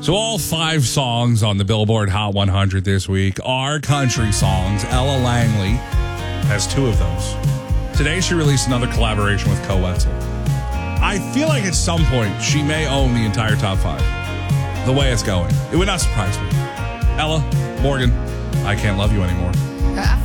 So all 5 songs on the Billboard Hot 100 this week are country songs. Ella Langley has 2 of those. Today she released another collaboration with Co Wetzel. I feel like at some point she may own the entire top 5. The way it's going. It would not surprise me. Ella, Morgan, I can't love you anymore.